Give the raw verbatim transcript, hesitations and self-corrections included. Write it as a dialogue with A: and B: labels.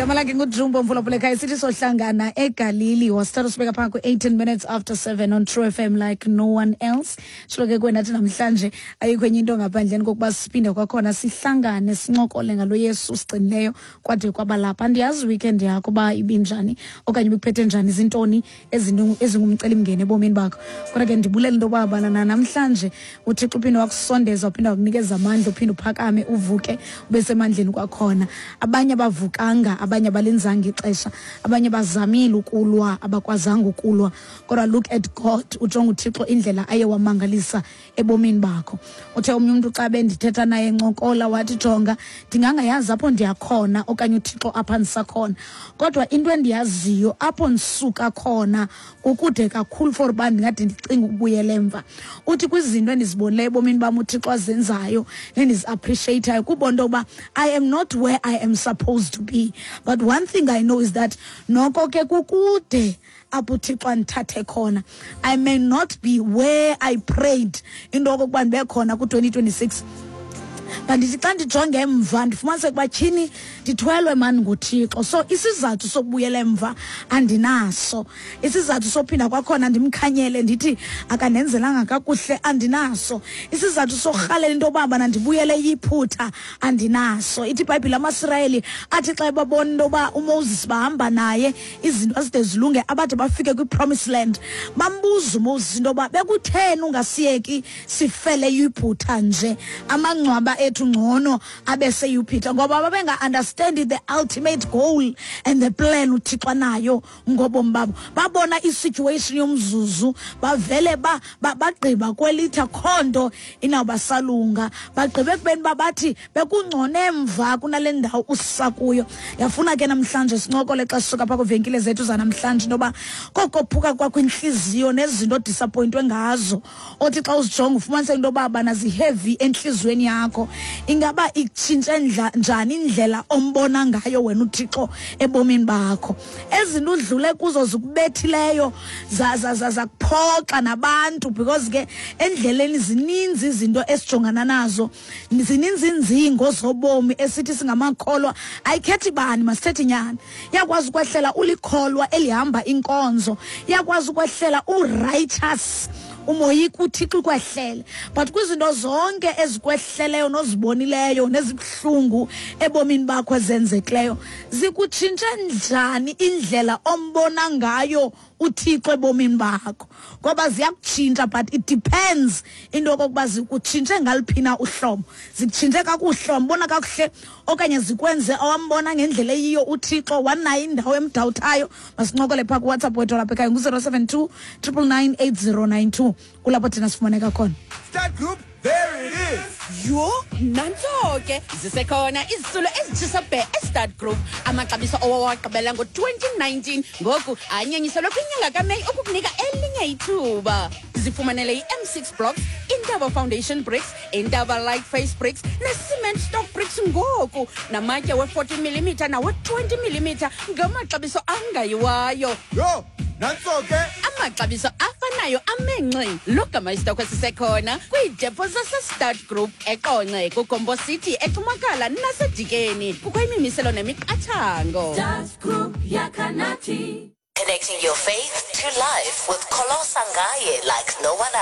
A: Gama lakhe nguDrumbo Mvulopoleka isithi sohlangana eGalili wasithatha sibeka phansi ku-eighteen minutes after seven on True F M like no one else. Shloke kwenathi namhlanje ayikho enye into ngaphandleni kokuba siphinde kwakhona sihlangane sincokole ngalo Yesu sigcinileyo kwade kwaba lapha. Andiyazi weekend yakho ba ibinjani okanye ubuphethe njani izintoni ezingumceli mngene ebomini bakho. Kodwa ke ndibulela into baba na namhlanje uThixo uphinde wakusondeza uphinda ukunikeza amandla uphinde uphakame uvuke ube semandleni kwakhona. Abanye bavukanga, abanye balenzanga ixesha, abanye bazamile ukulwa abakwazanga ukulwa. Kodwa look at God, ujonga uThixo indlela aye wamangalisa ebomini bakho. Uthe omnye umuntu xa bendithetha naye ncokola wathi jonga ndingangayazi apho ndiyakhona okanye uThixo apha ndisakhona. Kodwa into endiyaziyo apho ndisuka khona ukude kakhulu for uba ndingade ndicinga ukubuyela emva. Uthi kwizinto endizibonile ebomini bam uThixo azenzayo nendizi-appreciateayo kubonto uba I am not where I am supposed to be. But one thing I know is that noko ke kukude apho uThixo andithathe khona. I may not be where I prayed into okokuba ndibe khona ku-twenty twenty-six. Bandithi xa ndijonge emva ndifumanise ukuba tyhini ndithwelwe mani nguThixo. So isizathu sokubuyela emva andinaso. Isizathu sophinda kwakhona ndimkhanyele ndithi akandenzelanga kakuhle andinaso. Isizathu sorhalela into yoba ndibuyele yiphutha andinaso. Ithi iBhayibhile amaSirayeli athi xa babona into yoba uMoses bahamba naye izinto azide zilunge abade bafike kwi-promised land bambuza uMoses into yoba bekutheni ungasiyeki sifele yiphutha nje amangcwaba ethu ngcono abese yiphutha ngoba babenga understand the ultimate goal and the plan uThixo nayo ngobomi babo. Babona isituation yomzuzu bavele ba bagqiba kwelitha khonto inawubasalunga bagqibe kubeni babathi bekungcone emva kunale ndawo usisakuyo. Yafuna ke namhlanje sincokole xa sisuka pha kuvenkile zethu zanamhlanje noba kokophuka kwakho inhliziyo nezinto disappointwe ngazo othi xa uzijonga ufumanise into yoba bana ziheavy enhlizweni yakho. Ingaba itshintshe njani indlela ombona ngayo wena uThixo ebomini bakho. Ezinto udlule kuzo zikubethileyo za za za kuphoxa nabantu because ke endleleni zininzi izinto esijongana nazo. Zininzi inzingo zobomi esithi singamakholwa ayikhethi bani masithethe nyani. Yakwazi ukwehlela ulikholwa elihamba inkonzo. Yakwazi ukwehlela urighteous umoyika uThixo ukwehlele. But kwizinto zonke ezikwehleleyo nozibonileyo nezibhlungu ebomini bakho ezenzekileyo zikutshintshe njani indlela ombona ngayo uThixo ebomini bakho. Ngoba ziyakutshintsha but it depends into yokokuba zikutshintshe ngaliphina uhlobo. Zikutshintshe kakuhle wambona kakuhle okanye zikwenze awambona ngendlela eyiyo uThixo wanayo indawo emdawuthayo. Masincokole pha kuWhatsApp wethu lapha ekhaya ngu-zero seven two nine nine eight zero nine two kulapho thina sifumaneka khona.
B: Start group, there it is.
C: Yo, nanso ke zisekhona izisulo ezitshisa bhe eStart Group amaxabiso owawaqabela ngo-twenty nineteen ngoku anyenyiselwe kwinyanga kaMeyi ukukunika elinye ithuba. Zifumanele i-M six blocks, Indaba foundation bricks, Indaba light face bricks ne-cement stock bricks ngoku namatye we-forty millimeter nawe-twenty millimeter ngamaxabiso angayiwayo.
B: Yo, nanso ke
C: amaxabiso afanayo amenxe. Lo gama isitokho sisekhona kwiidepo zaseStart Group eQonce kuGombo City eXumakala naseDikeni kukho imimiselo nemiqathango.
D: Start Group yakanathi.
E: Connecting your faith to life with Kolo Sangaye like no one else.